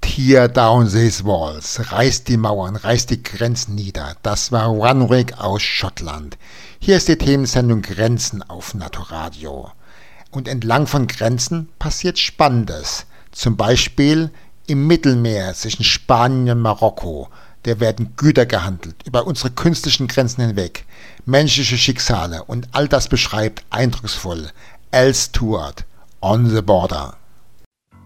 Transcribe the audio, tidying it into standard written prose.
Tear down these walls. Reißt die Mauern, reißt die Grenzen nieder. Das war Runrig aus Schottland. Hier ist die Themensendung Grenzen auf Naturadio. Und entlang von Grenzen passiert Spannendes. Zum Beispiel im Mittelmeer zwischen Spanien und Marokko. Da werden Güter gehandelt, über unsere künstlichen Grenzen hinweg. Menschliche Schicksale und all das beschreibt eindrucksvoll Al Stewart, On the Border.